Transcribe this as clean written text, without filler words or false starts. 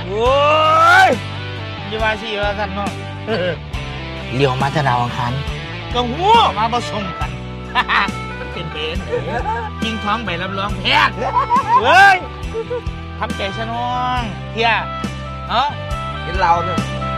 โอ้ยยี่ว่าสิว่ากันเนาะเลี้ยวมาจะดาวอังคารก็หัวมาผสมกันมันเป็นเบนยิงท้องไปรับรองแพทย์เฮ้ยทำใจซะน้องเฮียเนาะเห็นเราเนี่ย